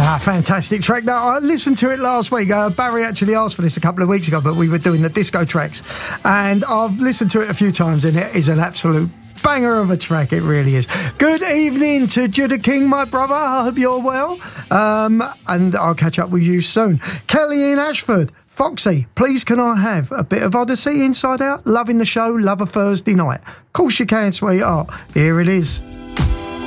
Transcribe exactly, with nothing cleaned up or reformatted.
Ah, fantastic track. Now, I listened to it last week. Uh, Barry actually asked for this a couple of weeks ago, but we were doing the disco tracks. And I've listened to it a few times, and it is an absolute banger of a track. It really is. Good evening to Judah King, my brother. I hope you're well. Um, and I'll catch up with you soon. Kelly in Ashford. Foxy, please can I have a bit of Odyssey Inside Out? Loving the show, love a Thursday night. Of course you can, sweetheart. Here it is.